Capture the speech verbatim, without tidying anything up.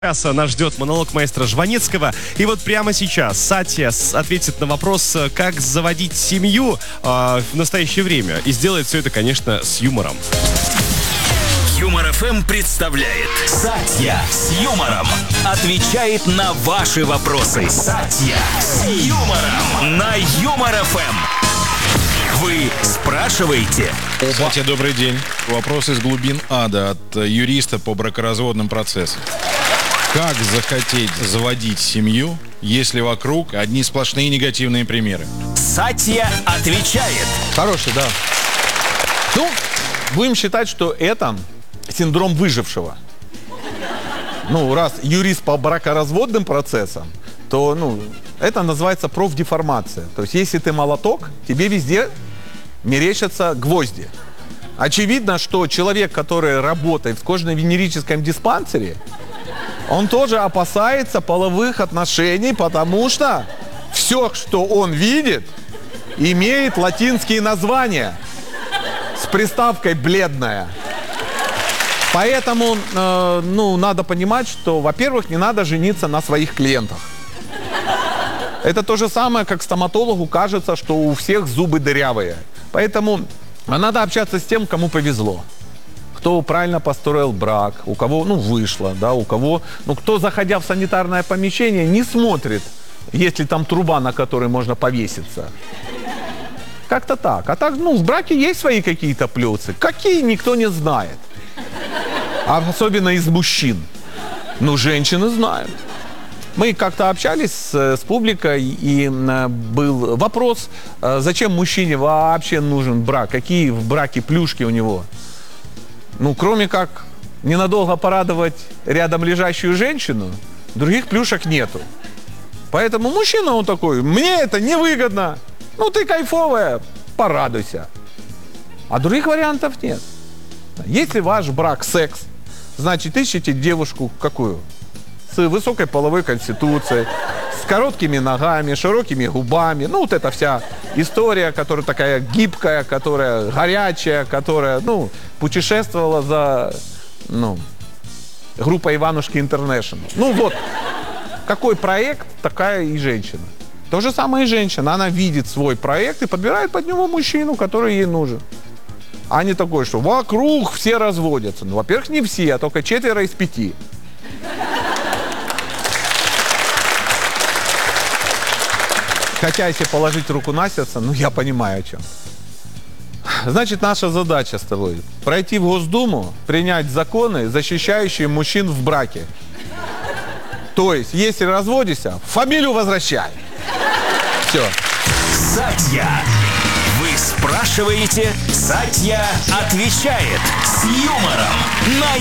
Сейчас нас ждет монолог маэстро Жванецкого. И вот прямо сейчас Сатья ответит на вопрос, как заводить семью э, в настоящее время. И сделает все это, конечно, с юмором. Юмор эф эм представляет Сатья с юмором. Отвечает на ваши вопросы. Сатья с юмором на Юмор эф эм. Вы спрашиваете? Сатья, добрый день. Вопрос из глубин ада от юриста по бракоразводным процессам. Как захотеть заводить семью, если вокруг одни сплошные негативные примеры? Сатья отвечает. Хороший, да. Ну, будем считать, что это синдром выжившего. Ну, раз юрист по бракоразводным процессам, то, ну, это называется профдеформация. То есть, если ты молоток, тебе везде мерещатся гвозди. Очевидно, что человек, который работает в кожно-венерическом диспансере, он тоже опасается половых отношений, потому что все, что он видит, имеет латинские названия с приставкой «бледная». Поэтому, э, ну, надо понимать, что, во-первых, не надо жениться на своих клиентах. Это то же самое, как стоматологу кажется, что у всех зубы дырявые. Поэтому надо общаться с тем, кому повезло. Кто правильно построил брак, у кого, ну, вышло, да, у кого, ну, кто, заходя в санитарное помещение, не смотрит, есть ли там труба, на которой можно повеситься. Как-то так. А так, ну, в браке есть свои какие-то плюсы. Какие, никто не знает. А особенно из мужчин. Ну, женщины знают. Мы как-то общались с, с публикой, и э, был вопрос, э, зачем мужчине вообще нужен брак, какие в браке плюшки у него. Ну, кроме как ненадолго порадовать рядом лежащую женщину, других плюшек нету. Поэтому мужчина, он такой: мне это невыгодно. Ну, ты кайфовая, порадуйся. А других вариантов нет. Если ваш брак секс, значит, ищите девушку какую? С высокой половой конституцией, с короткими ногами, широкими губами. Ну, вот эта вся история, которая такая гибкая, которая горячая, которая, ну, путешествовала за, ну, группой Иванушки Интернешнл. Ну, вот, какой проект, такая и женщина. То же самое и женщина. Она видит свой проект и подбирает под него мужчину, который ей нужен. А не такой, что вокруг все разводятся. Ну, во-первых, не все, а только четверо из пяти. Хотя, если положить руку на сердце, ну, я понимаю, о чем. Значит, наша задача с тобой – пройти в Госдуму, принять законы, защищающие мужчин в браке. То есть, если разводишься, фамилию возвращай. Все. Сатья. Вы спрашиваете, Сатья отвечает с юмором на